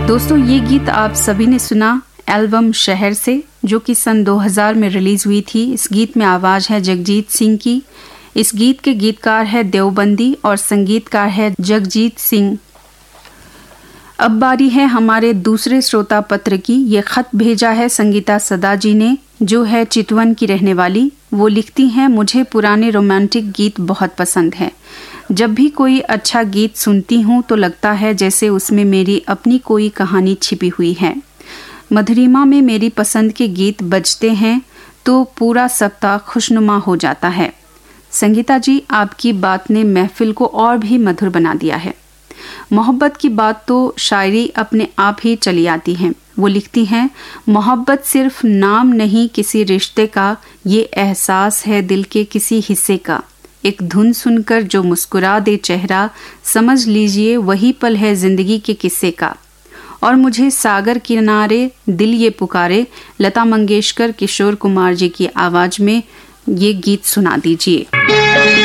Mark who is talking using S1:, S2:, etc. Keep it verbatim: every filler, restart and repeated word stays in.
S1: दोस्तों, ये गीत आप सभी ने सुना एल्बम शहर से, जो कि सन दो हज़ार में रिलीज हुई थी। इस गीत में आवाज है जगजीत सिंह की। इस गीत के गीतकार है देवबंदी और संगीतकार है जगजीत सिंह। अब बारी है हमारे दूसरे श्रोता पत्र की। ये खत भेजा है संगीता सदा जी ने, जो है चितवन की रहने वाली। वो लिखती हैं, मुझे पुराने रोमांटिक गीत बहुत पसंद है। जब भी कोई अच्छा गीत सुनती हूँ तो लगता है जैसे उसमें मेरी अपनी कोई कहानी छिपी हुई है। मधुरिमा में मेरी पसंद के गीत बजते हैं तो पूरा सप्ताह खुशनुमा हो जाता है। संगीता जी, आपकी बात ने महफिल को और भी मधुर बना दिया है। मोहब्बत की बात तो शायरी अपने आप ही चली आती है। वो लिखती हैं, मोहब्बत सिर्फ नाम नहीं किसी रिश्ते का, ये एहसास है दिल के किसी हिस्से का। एक धुन सुनकर जो मुस्कुरा दे चेहरा, समझ लीजिए वही पल है जिंदगी के किस्से का। और मुझे सागर किनारे दिल ये पुकारे, लता मंगेशकर किशोर कुमार जी की आवाज में ये गीत सुना दीजिए।